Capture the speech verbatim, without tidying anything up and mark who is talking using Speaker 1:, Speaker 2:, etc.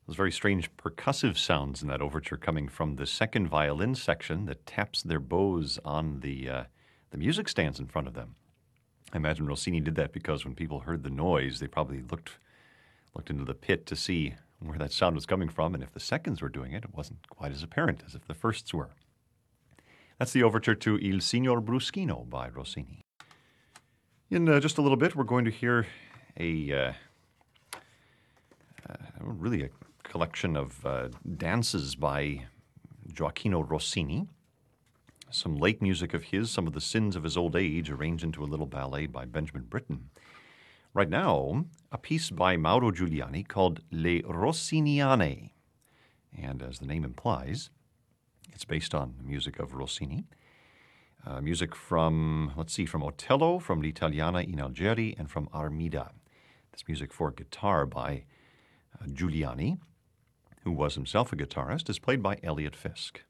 Speaker 1: Those very strange percussive sounds in that overture coming from the second violin section that taps their bows on the uh, the music stands in front of them. I imagine Rossini did that because when people heard the noise, they probably looked looked into the pit to see where that sound was coming from, and if the seconds were doing it, it wasn't quite as apparent as if the firsts were. That's the overture to Il Signor Bruschino by Rossini. In uh, just a little bit, we're going to hear a uh, uh, really a collection of uh, dances by Gioacchino Rossini, some late music of his, some of the sins of his old age, arranged into a little ballet by Benjamin Britten. Right now, a piece by Mauro Giuliani called Le Rossiniane. And as the name implies, it's based on the music of Rossini. Uh, music from, let's see, from Otello, from L'Italiana in Algeri, and from Armida. This music for guitar by uh, Giuliani, who was himself a guitarist, is played by Elliot Fisk.